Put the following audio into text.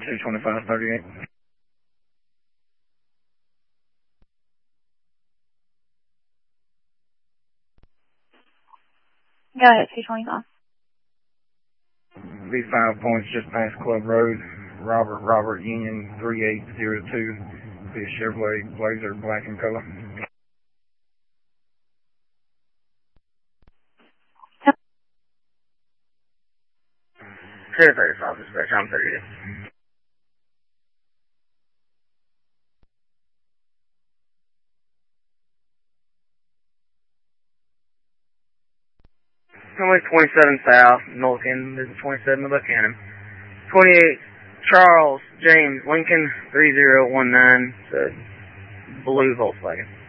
22538. Go ahead, 225. V5 points just past Club Road. Robert Union 3802. Be a Chevrolet Blazer, black in color. Sheriff Office, dispatch, I'm 30. Only 27 South, Mulligan, this is 27 Buchanan. 28 Charles James Lincoln 3019, it's a blue Volkswagen.